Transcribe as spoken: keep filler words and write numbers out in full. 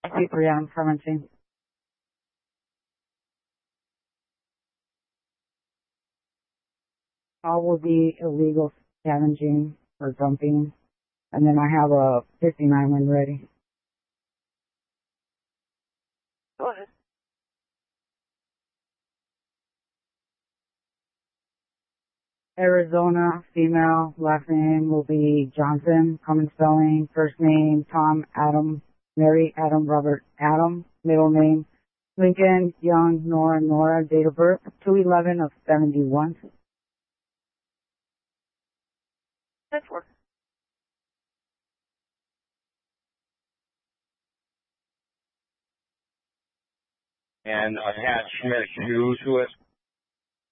Paper, yeah, I'm fermenting. All will be illegal scavenging or dumping. And then I have a fifty-nine when ready. Go ahead. Arizona, female, last name will be Johnson, common spelling, first name, Tom, Adam, Mary, Adam, Robert, Adam, middle name, Lincoln, Young, Nora, Nora, date of birth, two eleven of seventy-one. That's work. And attach Schmidt shoe to it.